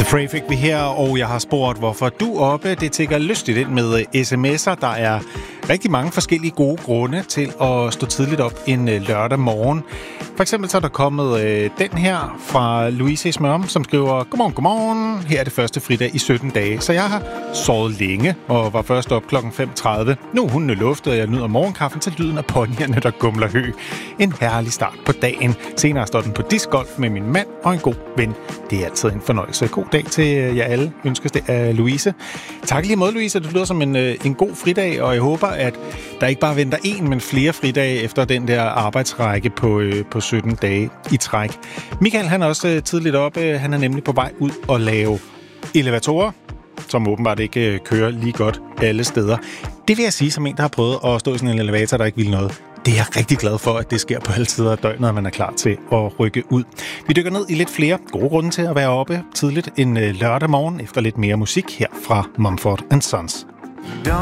Frey fik vi her, og jeg har spurgt, hvorfor du er oppe. Det tækker lystigt ind med sms'er. Der er rigtig mange forskellige gode grunde til at stå tidligt op en lørdag morgen. For eksempel så er der kommet den her fra Louise i Smørum, som skriver: Godmorgen. Her er det første fridag i 17 dage, så jeg har sovet længe og var først op klokken 5:30. Nu er hundene luftet, og jeg nyder morgenkaffen til lyden af ponyerne, der gumler hø. En herlig start på dagen. Senere står den på discgolf med min mand og en god ven. Det er altid en fornøjelse. God dag til jer alle, ønskes det af Louise. Tak lige måde, Louise. Det lyder som en god fridag, og jeg håber, at der ikke bare venter en, men flere fridage efter den der arbejdsrække på 17 dage i træk. Michael, han er også tidligt oppe. Han er nemlig på vej ud og lave elevatorer, som åbenbart ikke kører lige godt alle steder. Det vil jeg sige som en, der har prøvet at stå i sådan en elevator, der ikke vil noget. Det er jeg rigtig glad for, at det sker på alle tider af døgnet, når man er klar til at rykke ud. Vi dykker ned i lidt flere gode grunde til at være oppe tidligt en lørdag morgen efter lidt mere musik her fra Mumford & Sons.